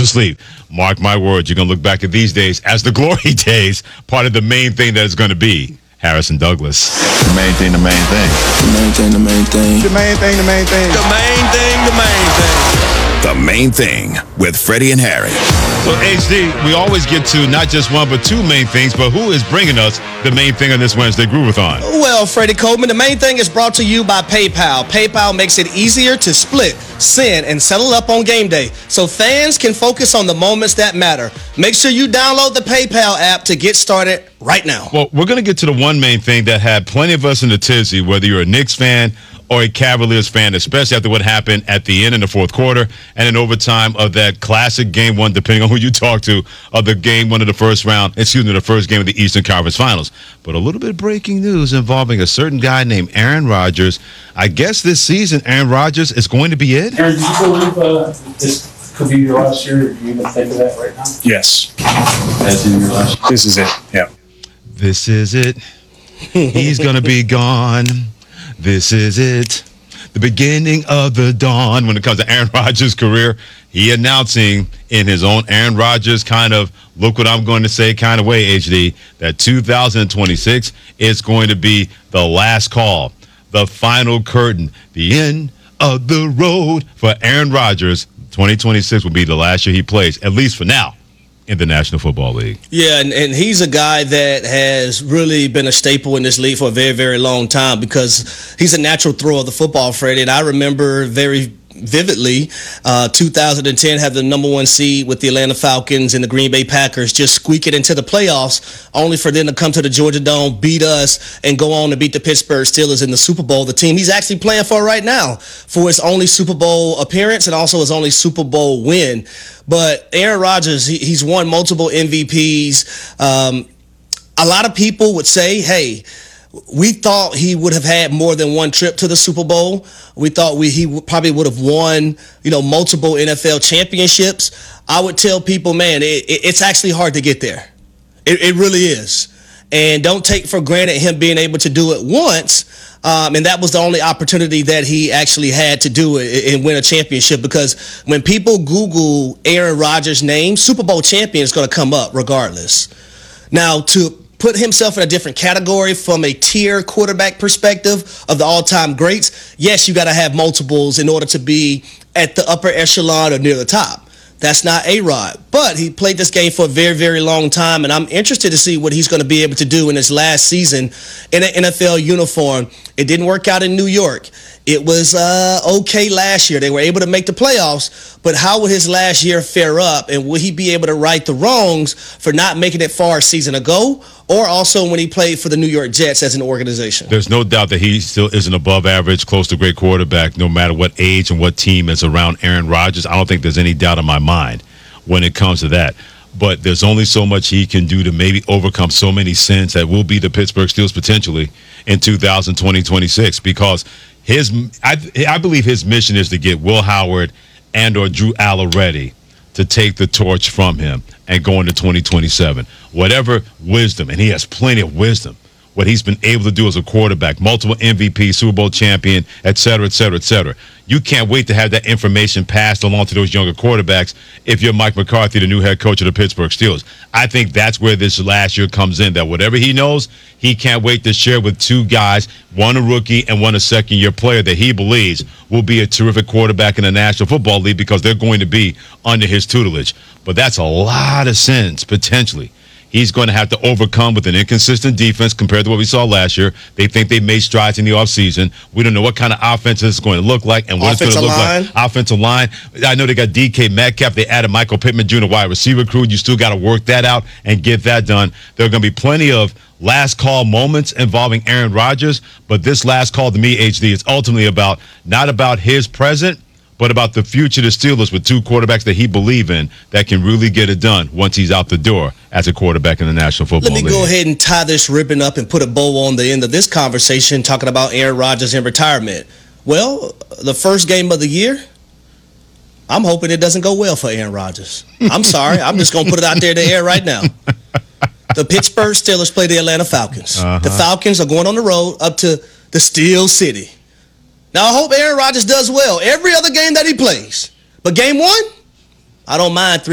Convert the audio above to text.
to sleep. Mark my words, you're going to look back at these days as the glory days, part of the main thing that it's going to be. Harrison Douglas. The main thing, the main thing. The main thing, the main thing. The main thing, the main thing. The main thing, the main thing. The Main Thing with Freddie and Harry. So, HD, we always get to not just one but two main things, but who is bringing us the main thing on this Wednesday Groovathon? Well, Freddie Coleman, the main thing is brought to you by PayPal. PayPal makes it easier to split, send, and settle up on game day, so fans can focus on the moments that matter. Make sure you download the PayPal app to get started right now. Well, we're going to get to the one main thing that had plenty of us in the tizzy, whether you're a Knicks fan or a Cavaliers fan, especially after what happened at the end in the fourth quarter and in overtime of that classic game one, depending on who you talk to, of the game one of the first game of the Eastern Conference Finals. But a little bit of breaking news involving a certain guy named Aaron Rodgers. I guess this season, Aaron Rodgers is going to be it? Aaron, do you believe this could be your last year? Do you even think of that right now? Yes. As in your last year? This is it. Yeah. This is it. He's going to be gone. This is it. The beginning of the dawn when it comes to Aaron Rodgers' career. He announcing in his own Aaron Rodgers kind of look what I'm going to say kind of way, HD, that 2026 is going to be the last call, the final curtain, the end of the road for Aaron Rodgers. 2026 will be the last year he plays, at least for now, in the National Football League. Yeah, and he's a guy that has really been a staple in this league for a very, very long time because he's a natural thrower of the football, Freddie. And I remember very vividly 2010 had the number one seed with the Atlanta Falcons and the Green Bay Packers just squeak it into the playoffs, only for them to come to the Georgia Dome, beat us, and go on to beat the Pittsburgh Steelers in the Super Bowl, the team he's actually playing for right now, for his only Super Bowl appearance and also his only Super Bowl win. But Aaron Rodgers, he's won multiple MVPs. A lot of people would say, hey, we thought he would have had more than one trip to the Super Bowl. We thought he probably would have won, multiple NFL championships. I would tell people, man, it's actually hard to get there. It really is. And don't take for granted him being able to do it once. And that was the only opportunity that he actually had to do it and win a championship, because when people Google Aaron Rodgers' name, Super Bowl champion is going to come up regardless. Now, to put himself in a different category from a tier quarterback perspective of the all-time greats, yes, you got to have multiples in order to be at the upper echelon or near the top. That's not A-Rod. But he played this game for a very, very long time, and I'm interested to see what he's going to be able to do in his last season in an NFL uniform. It didn't work out in New York. It was okay last year. They were able to make the playoffs, but how would his last year fare up, and will he be able to right the wrongs for not making it far a season ago, or also when he played for the New York Jets as an organization? There's no doubt that he still is an above average, close to great quarterback, no matter what age and what team is around Aaron Rodgers. I don't think there's any doubt in my mind when it comes to that. But there's only so much he can do to maybe overcome so many sins that will be the Pittsburgh Steelers potentially in 2026, because I believe his mission is to get Will Howard and or Drew Allar ready to take the torch from him and go into 2027. Whatever wisdom, and he has plenty of wisdom, what he's been able to do as a quarterback, multiple MVP, Super Bowl champion, et cetera, et cetera, et cetera. You can't wait to have that information passed along to those younger quarterbacks if you're Mike McCarthy, the new head coach of the Pittsburgh Steelers. I think that's where this last year comes in, that whatever he knows, he can't wait to share with two guys, one a rookie and one a second-year player that he believes will be a terrific quarterback in the National Football League, because they're going to be under his tutelage. But that's a lot of sins, potentially, he's going to have to overcome with an inconsistent defense compared to what we saw last year. They think they made strides in the offseason. We don't know what kind of offense it's going to look like and what it's going to look like. Offensive line. I know they got DK Metcalf. They added Michael Pittman Jr., wide receiver crew. You still got to work that out and get that done. There are going to be plenty of last call moments involving Aaron Rodgers, but this last call to me, HD, is ultimately not about his present, but about the future of the Steelers with two quarterbacks that he believes in that can really get it done once he's out the door as a quarterback in the National Football League. Let me go ahead and tie this ribbon up and put a bow on the end of this conversation talking about Aaron Rodgers in retirement. Well, the first game of the year, I'm hoping it doesn't go well for Aaron Rodgers. I'm sorry. I'm just going to put it out there in the air right now. The Pittsburgh Steelers play the Atlanta Falcons. The Falcons are going on the road up to the Steel City. Now, I hope Aaron Rodgers does well every other game that he plays. But game one, I don't mind